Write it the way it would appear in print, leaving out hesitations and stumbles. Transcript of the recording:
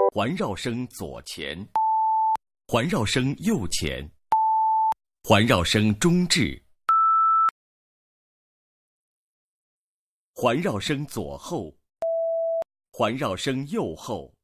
环绕声左前，环绕声右前，环绕声中置，环绕声左后，环绕声右后，